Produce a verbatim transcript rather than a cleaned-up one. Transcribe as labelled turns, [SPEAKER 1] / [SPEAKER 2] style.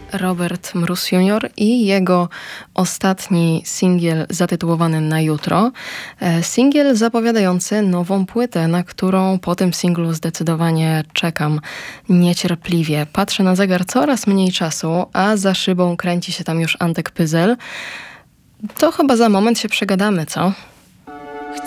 [SPEAKER 1] Robert Mróz junior i jego ostatni singiel zatytułowany Na jutro. Singiel zapowiadający nową płytę, na którą po tym singlu zdecydowanie czekam niecierpliwie. Patrzę na zegar, coraz mniej czasu, a za szybą kręci się tam już Antek Pyzel. To chyba za moment się przegadamy, co?